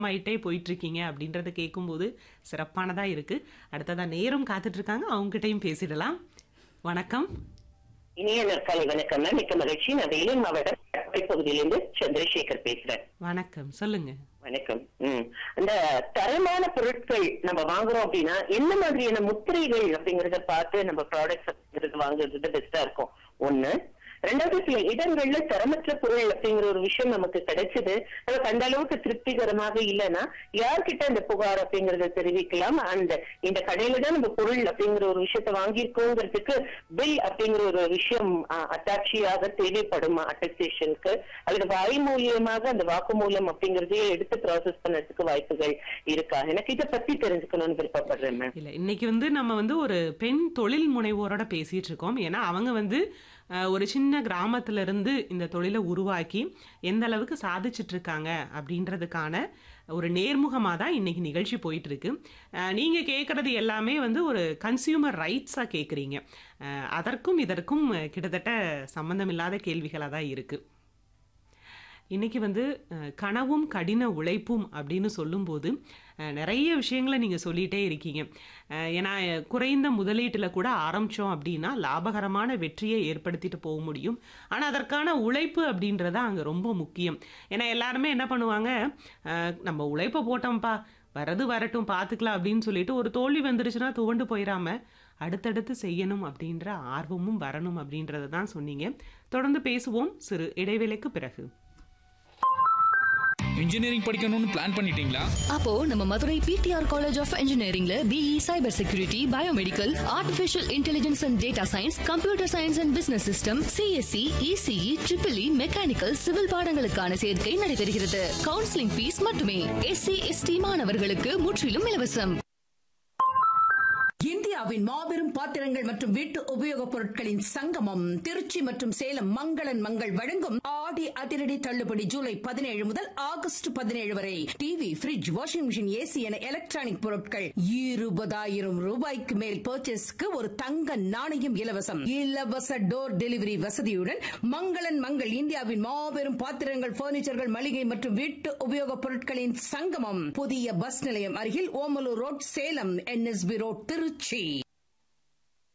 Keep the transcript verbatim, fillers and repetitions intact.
ஆயிட்டே போயிட்டு இருக்கீங்க அப்படின்றத கேட்கும்போது சிறப்பானதா இருக்கு. அடுத்ததா நேரம் காத்துட்டு இருக்காங்க, அவங்ககிட்டயும் பேசிடலாம். வணக்கம். இனிய நற்காலை வணக்கம். மிக்க மகிழ்ச்சி. நான் வேலூர் மாவட்டம் பகுதியிலிருந்து சந்திரசேகர் பேசுறேன். வணக்கம், சொல்லுங்க. வணக்கம். உம் அந்த தரமான பொருட்கள் நம்ம வாங்குறோம் அப்படின்னா என்ன மாதிரியான முத்திரைகள் அப்படிங்கறத பார்த்து நம்ம ப்ராடக்ட்ஸ் வாங்குறது பெஸ்டா இருக்கும். ஒண்ணு. ரெண்டாவது, சில இடங்கள்ல தரமற்ற பொருள் அப்படிங்கிற ஒரு விஷயம் நமக்கு கிடைச்சது, நமக்கு அந்த அளவுக்கு திருப்திகரமாக இல்லைன்னா யார்கிட்ட அந்த புகார் அப்படிங்கறத தெரிவிக்கலாம். அந்த இந்த கடையில தான் நம்ம பொருள் அப்படிங்கிற ஒரு விஷயத்த வாங்கியிருக்கோங்கிறதுக்கு பில் அப்படிங்கிற ஒரு விஷயம் அட்டாட்சியாக தேவைப்படும் அட்டஸ்டேஷனுக்கு. அதுக்கு வாய் மூலியமாக அந்த வாக்குமூலம் அப்படிங்கறதையே எடுத்து ப்ராசஸ் பண்ணறதுக்கு வாய்ப்புகள் இருக்கா? எனக்கு இதை பத்தி தெரிஞ்சுக்கணும்னு விருப்பப்படுறேன். இல்ல, இன்னைக்கு வந்து நம்ம வந்து ஒரு பெண் தொழில் முனைவோரோட பேசிட்டு இருக்கோம். ஏன்னா அவங்க வந்து ஒரு சின்ன கிராமத்துல இருந்து இந்த தொழிலை உருவாக்கி எந்த அளவுக்கு சாதிச்சுட்டு இருக்காங்க அப்படின்றதுக்கான ஒரு நேர்முகமாக தான் இன்னைக்கு நிகழ்ச்சி போயிட்டு இருக்கு. நீங்க கேட்கறது எல்லாமே வந்து ஒரு கன்சியூமர் ரைட்ஸா கேட்குறீங்க. அதற்கும் இதற்கும் கிட்டத்தட்ட சம்பந்தம் இல்லாத கேள்விகளாக தான் இருக்கு. இன்னைக்கு வந்து கனவும் கடின உழைப்பும் அப்படின்னு சொல்லும்போது நிறைய விஷயங்களை நீங்கள் சொல்லிகிட்டே இருக்கீங்க. ஏன்னா குறைந்த முதலீட்டில் கூட ஆரம்பித்தோம் அப்படின்னா லாபகரமான வெற்றியை ஏற்படுத்திட்டு போக முடியும். ஆனால் அதற்கான உழைப்பு அப்படின்றத அங்கே ரொம்ப முக்கியம். ஏன்னா எல்லாருமே என்ன பண்ணுவாங்க, நம்ம உழைப்பை போட்டோம்ப்பா, வரது வரட்டும் பார்த்துக்கலாம் அப்படின்னு சொல்லிட்டு ஒரு தோல்வி வந்துருச்சுன்னா துவண்டு போயிடாம அடுத்தடுத்து செய்யணும் அப்படின்ற ஆர்வமும் வரணும் அப்படின்றத தான் சொன்னீங்க. தொடர்ந்து பேசுவோம் சிறு இடைவேளைக்கு பிறகு. இன்ஜினியரிங் படிக்கணும்னு பிளான் பண்ணிட்டீங்களா? அப்போ நம்ம Madurai PTR college of இன்ஜினியரிங்ல BE cyber security, biomedical, artificial intelligence and data science, computer science and business system, CSC, ECE, triple E, mechanical, civil பாடங்களுக்கான சேர்க்கை நடைபெறுகிறது. கவுன்சிலிங் ஃபீஸ் மட்டுமே. எஸ்சி எஸ்டி மாணவர்களுக்கு முற்றிலும் இலவசம். இந்தியாவின் மாபெரும் பாத்திரங்கள் மற்றும் வீட்டு உபயோகப் பொருட்களின் சங்கமம் திருச்சி மற்றும் சேலம் மங்களன் மங்கள் வழங்கும் ஆடி அதிரடி தள்ளுபடி ஜூலை பதினேழு முதல் ஆகஸ்ட் பதினேழு வரை. TV, bridge, washing machine, AC என எலக்ட்ரானிக் பொருட்கள் இருபதாயிரம் ரூபாய்க்கு மேல் பர்ச்சேஸ்க்கு ஒரு தங்க நாணயம் இலவசம். இலவச டோர் டெலிவரி வசதியுடன் மங்களன் மங்கள் இந்தியாவின் மாபெரும் பாத்திரங்கள், பர்னிச்சர்கள், மளிகை மற்றும் வீட்டு உபயோகப் பொருட்களின் சங்கமம். புதிய பஸ் நிலையம் அருகில் Omalur road, Salem. NSP road, Trichy.